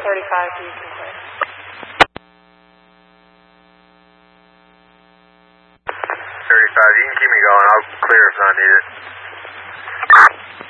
35, you can clear. 35, you can keep me going. I'll clear if not needed.